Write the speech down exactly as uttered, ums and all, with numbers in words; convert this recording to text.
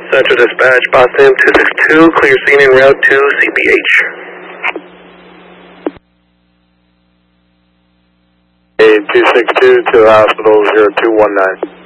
Central Dispatch, Boston two six two, clear scene en route to C P H. two six two to hospital zero two one nine.